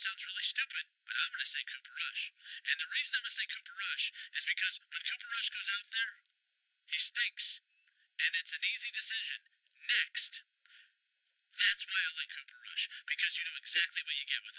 sounds really stupid, but I'm going to say Cooper Rush. And the reason I'm going to say Cooper Rush is because when Cooper Rush goes out there, he stinks. And it's an easy decision. Next. That's why I like Cooper Rush, because you know exactly what you get with him.